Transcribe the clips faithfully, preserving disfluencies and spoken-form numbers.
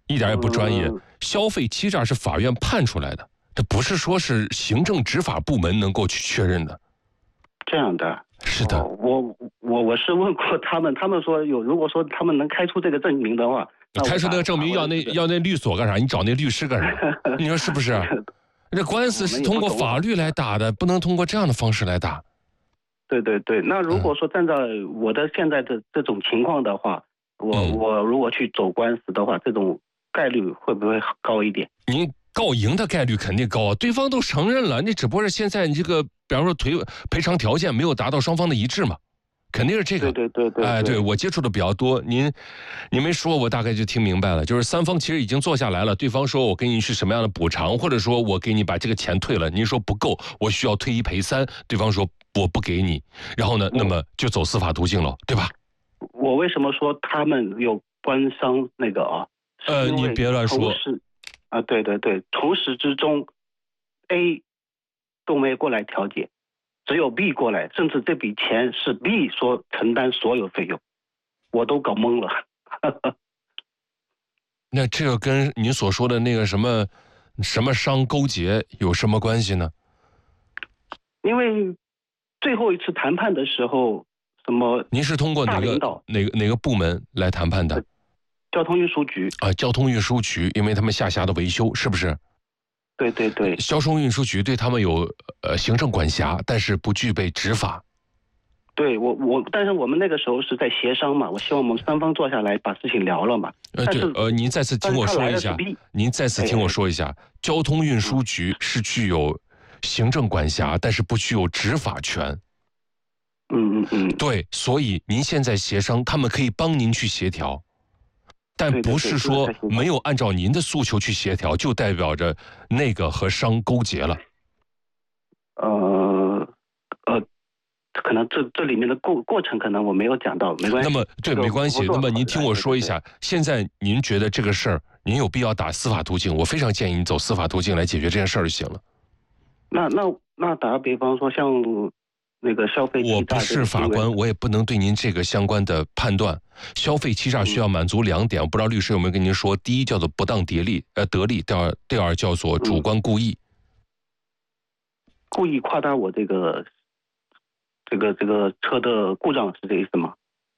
一点也不专业。消费欺诈是法院判出来的，这不是说是行政执法部门能够去确认的。 这样的。 是的。 哦、我我我是问过他们，他们说有，如果说他们能开出这个证明的话， 你开出那个证明要那要那律所干啥？你找那律师干啥？你说是不是？这官司是通过法律来打的，不能通过这样的方式来打。 对对对，那如果说站在我的现在的这种情况的话，我、嗯、我如果去走官司的话，这种概率会不会高一点？ 您告赢的概率肯定高啊，对方都承认了，你只不过是现在你这个，比方说赔赔偿条件没有达到双方的一致嘛，肯定是这个。 对对对对。 哎，对我接触的比较多，您您没说，我大概就听明白了，就是三方其实已经坐下来了，对方说我给你是什么样的补偿，或者说我给你把这个钱退了，您说不够，我需要退一赔三，对方说我不给你，然后呢，那么就走司法途径了，对吧？ 我为什么说他们有官商那个啊？ 呃，你别乱说。 啊，对对对，从始至终 ，A 都没过来调解，只有 B 过来，甚至这笔钱是 B 说承担所有费用，我都搞懵了。 那这个跟您所说的那个什么什么商勾结有什么关系呢？ 因为最后一次谈判的时候，什么？ 您是通过哪个哪个哪个部门来谈判的？ 交通运输局啊，交通运输局，因为他们下辖的维修，是不是？ 对对对， 交通运输局对他们有呃行政管辖，但是不具备执法。 对我我，但是我们那个时候是在协商嘛，我希望我们三方坐下来把事情聊了嘛。 呃，对，呃，您再次听我说一下，您再次听我说一下，交通运输局是具有行政管辖，但是不具有执法权。 嗯嗯嗯， 对，所以您现在协商，他们可以帮您去协调。但不是说没有按照您的诉求去协调，就代表着那个和商勾结了。 呃呃，可能这这里面的过过程可能我没有讲到，没关系。 那么对，没关系。那么您听我说一下，现在您觉得这个事儿，您有必要打司法途径？我非常建议你走司法途径来解决这件事儿就行了。 那那那打个比方说，像那个消费欺诈， 我不是法官，我也不能对您这个相关的判断。消费欺诈需要满足两点，我不知道律师有没有跟您说。第一叫做不当得利，呃得利；第二第二叫做主观故意。 故意夸大我这个这个这个车的故障是这意思吗？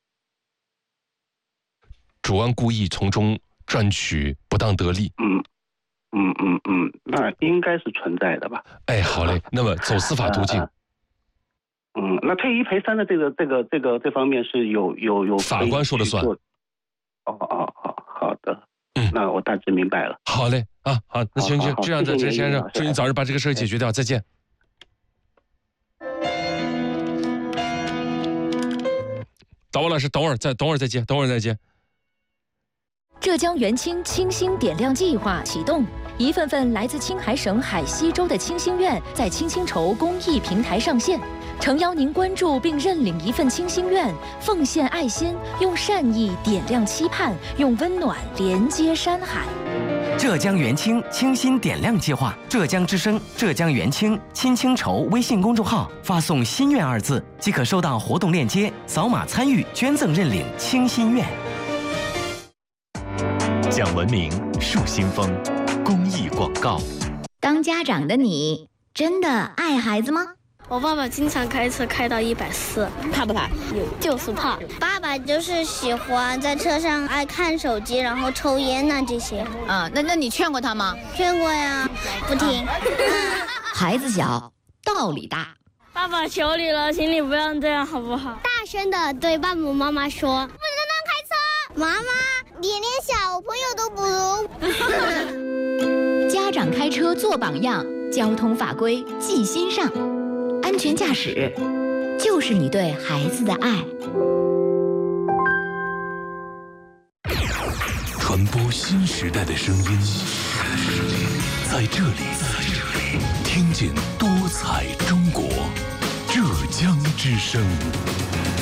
主观故意从中赚取不当得利。 嗯嗯嗯嗯，那应该是存在的吧？ 哎，好嘞，那么走司法途径。呃嗯，那退一赔三的这个这个这个这方面是有有有法官说了算。 哦哦哦，好的，嗯，那我大致明白了。 好嘞，啊好，那行行，这样子，陈先生，祝你早日把这个事解决掉，再见。导播老师，等会儿再等会儿再接，等会儿再接。 浙江元清清新点亮计划启动，一份份来自青海省海西州的清心愿在青青筹公益平台上线，诚邀您关注并认领一份清心愿，奉献爱心，用善意点亮期盼，用温暖连接山海。 浙江元清清新点亮计划，浙江之声、浙江元清青青筹微信公众号发送“心愿”二字，即可收到活动链接，扫码参与捐赠认领清心愿。 讲文明树新风公益广告。 当家长的你真的爱孩子吗？ 我爸爸经常开车开到一百四， 怕不怕？ 就是怕。 爸爸就是喜欢在车上爱看手机，然后抽烟呐、啊、这些。 啊，那那你劝过他吗？ 劝过呀，不听。 孩子小，道理大。 爸爸求你了，请你不要这样好不好？ 大声的对爸爸妈妈说，不能乱开车。妈妈，你连小朋友都不如。家长开车做榜样，交通法规记心上。安全驾驶，就是你对孩子的爱。 传播新时代的声音，在这里，听见多彩中国，浙江之声。